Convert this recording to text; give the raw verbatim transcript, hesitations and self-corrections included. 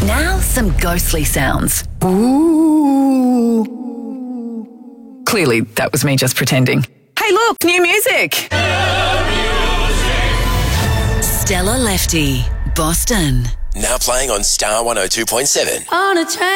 Now, some ghostly sounds. Ooh. Clearly, that was me just pretending. Hey, look, new music. Stella Lefty, Boston. Now playing on Star one oh two point seven. On a train.